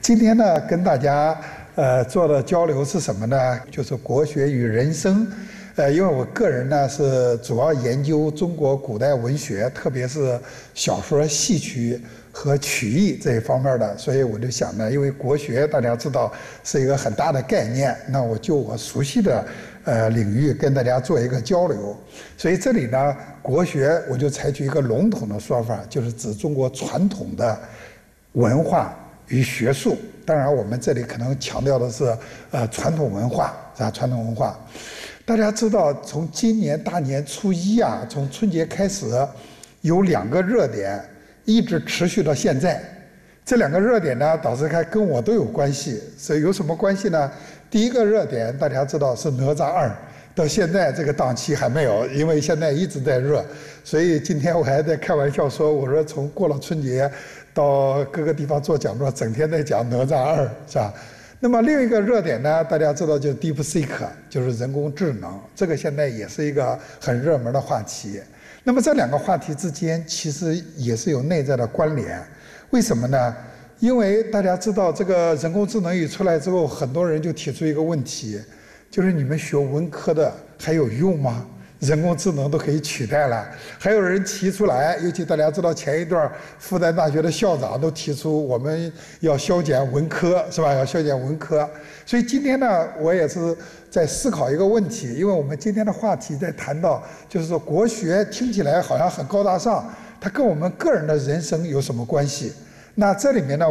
今天呢，跟大家做的交流是什么呢？就是国学与人生。因为我个人呢是主要研究中国古代文学，特别是小说、戏曲和曲艺这一方面的，所以我就想呢，因为国学大家知道是一个很大的概念，那我就我熟悉的领域跟大家做一个交流。所以这里呢，国学我就采取一个笼统的说法，就是指中国传统的文化与学术。当然，我们这里可能强调的是传统文化，是吧？传统文化。大家知道，从今年大年初一啊，从春节开始，有2个热点一直持续到现在。这2个热点呢，导致看跟我都有关系。所以有什么关系呢？第一个热点大家知道是哪吒2，到现在这个档期还没有，因为现在一直在热。所以今天我还在开玩笑说，我说从过了春节到各个地方做讲座，整天在讲哪吒2，是吧？那么另一个热点呢，大家知道就是 DeepSeek， 就是人工智能，这个现在也是一个很热门的话题。那么这2个话题之间其实也是有内在的关联。为什么呢？因为大家知道这个人工智能一出来之后，很多人就提出一个问题，就是你们学文科的还有用吗？人工智能都可以取代了。还有人提出来，尤其大家知道前一段复旦大学的校长都提出我们要削减文科，是吧？要削减文科。所以今天呢，我也是在思考一个问题，因为我们今天的话题在谈到，就是说国学听起来好像很高大上，它跟我们个人的人生有什么关系？那这里面呢，